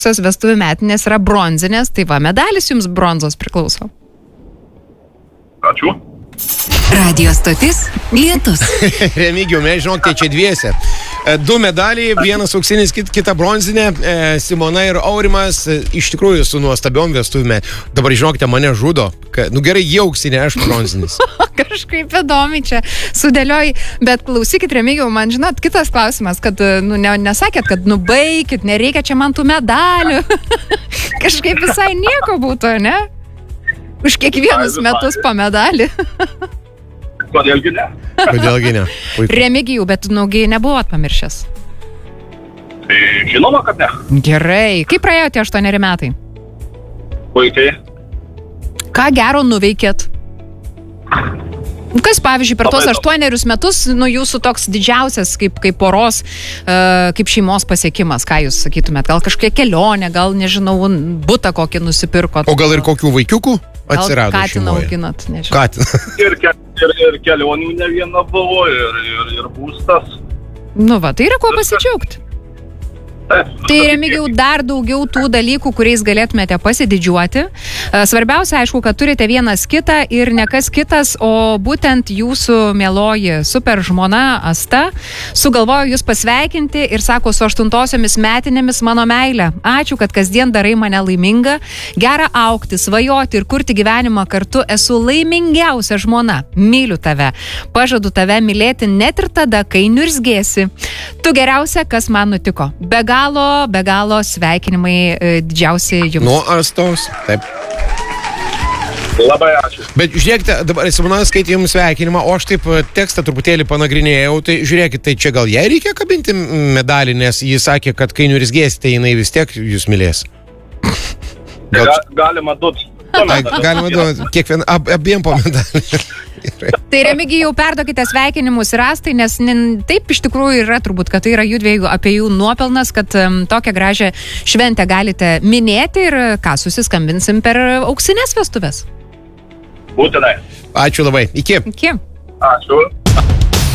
vestuvių metinės yra bronzinės, tai va, medalis jums bronzos priklauso. Ačiū. Radio stotis Lietus. Remigijau, mes žinok, tai čia dviese. 2 medaliai, vienas auksinis, kita bronzinė. Simona ir Aurimas iš tikrųjų su nuostabiom vestuvime. Dabar žinokite, mane žudo. Gerai, jie auksinė, aš bronzinis. Kažkaip įdomi čia sudėlioj, bet klausykit, Remigijau, man žinot, kitas klausimas, kad nesakėt, kad baikit, nereikia čia man tų medalių. Kažkaip visai nieko būtų, ne? Už kiekvienus metus po medalį. Kodėlgi ne? Kodėlgi ne? Remigijau, bet nebuvot pamiršęs. Tai žinoma, kad ne. Gerai. Kaip praėjo tie 8 metai? Puikiai. Ką gero nuveikėt? Kas, pavyzdžiui, per tuos 8 metus, jūsų toks didžiausias kaip poros, kaip šeimos pasiekimas, ką jūs sakytumėt? Gal kažkokia kelionė, gal, nežinau, butą kokį nusipirkot? O gal ir kokių vaikiukų atsirado šeimoje? Gal katiną auginat, nežinau. Ir kelionių ne viena buvo, ir būstas. Tai yra kuo pasidžiaugti. Tai, Remigijau, dar daugiau tų dalykų, kuriais galėtumėte pasididžiuoti. Svarbiausia, aišku, kad turite vienas kitą ir ne kas kitas, o būtent jūsų mieloji super žmona Asta sugalvojo jūs pasveikinti ir sako, su 8-osiomis metinėmis mano meilė. Ačiū, kad kasdien darai mane laimingą. Gera augti, svajoti ir kurti gyvenimą kartu. Esu laimingiausia žmona. Myliu tave. Pažadu tave mylėti net ir tada, kai niurzgėsi. Tu geriausia, kas man nutiko. Be galo sveikinimai didžiausi jums. Nuo Astos, taip. Labai ačiū. Bet žiūrėkite, dabar Simona skaitė jums sveikinimą, o aš taip tekstą truputėlį panagrinėjau, tai žiūrėkite, tai čia gal jai reikia kabinti medalį, nes jis sakė, kad kai niurzgėsite, jinai vis tiek jūs mylės. Galima duoti. Galima duoti, abiem po medalį. Tai Remigijau, perduokite sveikinimus ir Astai, nes taip iš tikrųjų yra turbūt, kad tai yra judviejų apie jų nuopelnas, kad tokią gražią šventę galite minėti ir susiskambinsim per auksinės vestuvės. Būtinai. Ačiū labai. Iki. Iki. Ačiū.